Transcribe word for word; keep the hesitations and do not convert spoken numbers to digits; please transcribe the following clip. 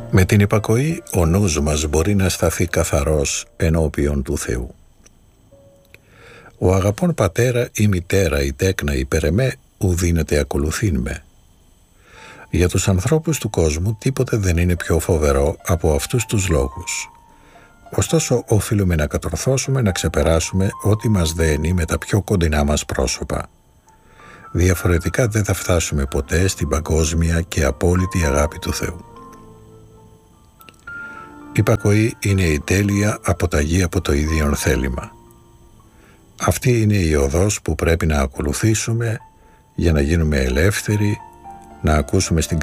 Με την υπακοή ο νους μας μπορεί να σταθεί καθαρός ενώπιον του Θεού. Ο αγαπών πατέρα ή μητέρα ή τέκνα υπερεμέ ου δίνεται ακολουθήν με. Για τους ανθρώπους του κόσμου τίποτε δεν είναι πιο φοβερό από αυτούς τους λόγους. Ωστόσο οφείλουμε να κατορθώσουμε να ξεπεράσουμε ό,τι μας δένει με τα πιο κοντινά μας πρόσωπα. Διαφορετικά δεν θα φτάσουμε ποτέ στην παγκόσμια και απόλυτη αγάπη του Θεού. Η υπακοή είναι η τέλεια αποταγή από το ίδιον θέλημα. Αυτή είναι η οδός που πρέπει να ακολουθήσουμε για να γίνουμε ελεύθεροι, να ακούσουμε στην